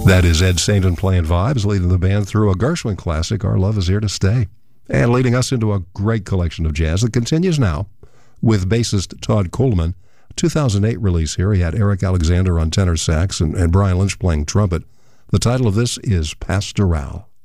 That is Ed Sainton playing vibes, leading the band through a Gershwin classic, Our Love Is Here to Stay, and leading us into a great collection of jazz that continues now with bassist Todd Coleman. 2008 release here. He had Eric Alexander on tenor sax and Brian Lynch playing trumpet. The title of this is Pastoral.